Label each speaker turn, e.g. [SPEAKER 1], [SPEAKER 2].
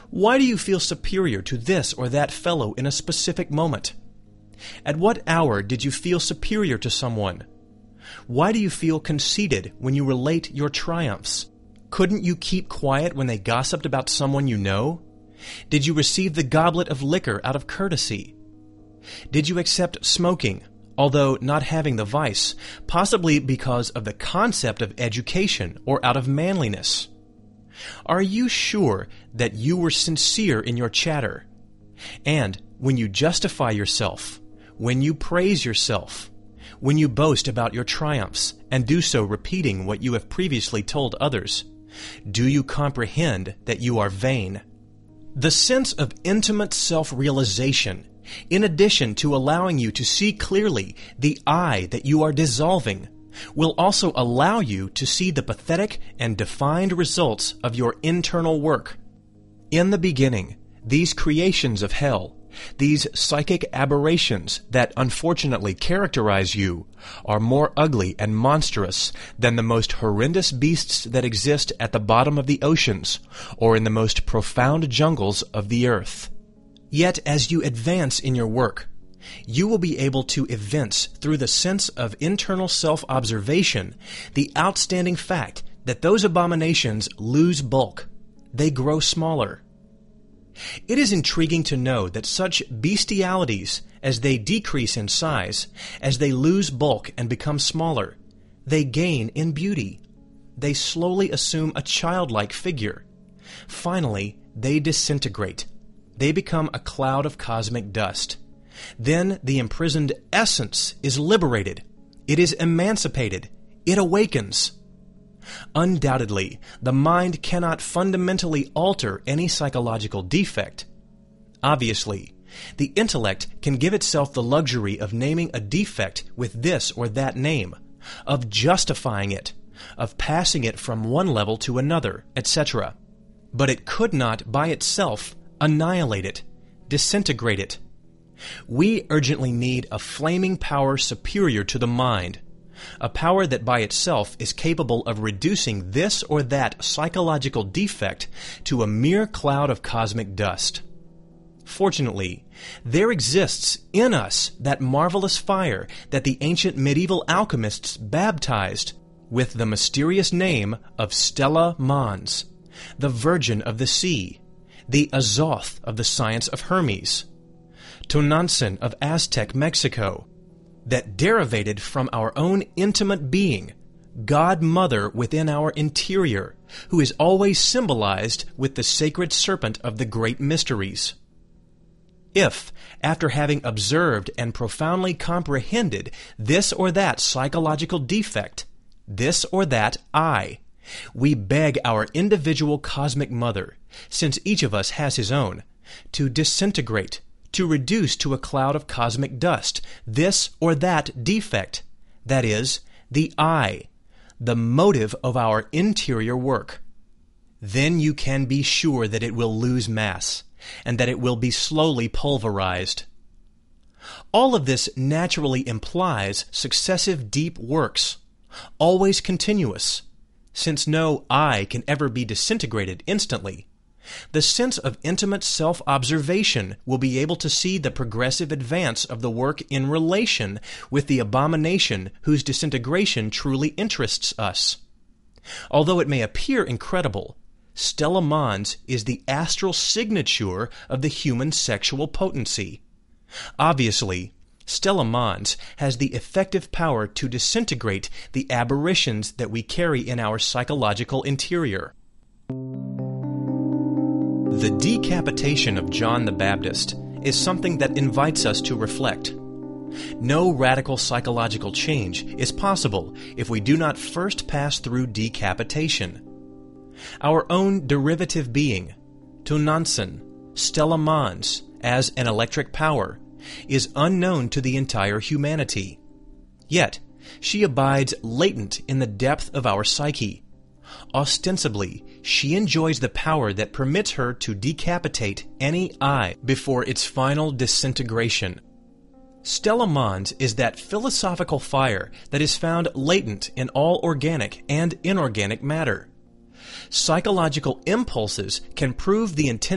[SPEAKER 1] Why do you feel superior to this or that fellow in a specific moment? At what hour did you feel superior to someone? Why do you feel conceited when you relate your triumphs? Couldn't you keep quiet when they gossiped about someone you know? Did you receive the goblet of liquor out of courtesy? Did you accept smoking, although not having the vice, possibly because of the concept of education or out of manliness? Are you sure that you were sincere in your chatter? And when you justify yourself, when you praise yourself, when you boast about your triumphs and do so repeating what you have previously told others, do you comprehend that you are vain? The sense of intimate self-realization, in addition to allowing you to see clearly the I that you are dissolving, will also allow you to see the pathetic and defined results of your internal work. In the beginning, these creations of hell, these psychic aberrations that unfortunately characterize you, are more ugly and monstrous than the most horrendous beasts that exist at the bottom of the oceans or in the most profound jungles of the earth. Yet as you advance in your work, you will be able to evince through the sense of internal self-observation the outstanding fact that those abominations lose bulk. They grow smaller. It is intriguing to know that such bestialities, as they decrease in size, as they lose bulk and become smaller, they gain in beauty. They slowly assume a childlike figure. Finally, they disintegrate. They become a cloud of cosmic dust. Then the imprisoned essence is liberated. It is emancipated. It awakens. Undoubtedly, the mind cannot fundamentally alter any psychological defect. Obviously, the intellect can give itself the luxury of naming a defect with this or that name, of justifying it, of passing it from one level to another, etc. But it could not by itself annihilate it, disintegrate it. We urgently need a flaming power superior to the mind, a power that by itself is capable of reducing this or that psychological defect to a mere cloud of cosmic dust. Fortunately, there exists in us that marvelous fire that the ancient medieval alchemists baptized with the mysterious name of Stella Mons, the Virgin of the Sea, the Azoth of the science of Hermes, Tonantzin of Aztec Mexico, that derivated from our own intimate being, God Mother within our interior, who is always symbolized with the sacred serpent of the great mysteries. If, after having observed and profoundly comprehended this or that psychological defect, this or that I, we beg our individual cosmic mother, since each of us has his own, to disintegrate, to reduce to a cloud of cosmic dust this or that defect, that is, the I, the motive of our interior work. Then you can be sure that it will lose mass, and that it will be slowly pulverized. All of this naturally implies successive deep works, always continuous, since no I can ever be disintegrated instantly. The sense of intimate self-observation will be able to see the progressive advance of the work in relation with the abomination whose disintegration truly interests us. Although it may appear incredible, Stella Mons is the astral signature of the human sexual potency. Obviously, Stella Mons has the effective power to disintegrate the aberrations that we carry in our psychological interior. The decapitation of John the Baptist is something that invites us to reflect. No radical psychological change is possible if we do not first pass through decapitation. Our own derivative being, Tonantzin, Stella Mons, as an electric power, is unknown to the entire humanity. Yet, she abides latent in the depth of our psyche. Ostensibly, she enjoys the power that permits her to decapitate any I before its final disintegration. Stella Mons is that philosophical fire that is found latent in all organic and inorganic matter. Psychological impulses can prove the intensity